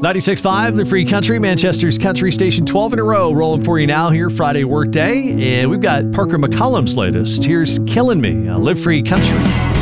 96.5, the Free Country, Manchester's country station, 12 in a row, rolling for you now here, Friday workday. And we've got Parker McCollum's latest. Here's Killing Me, Live Free Country.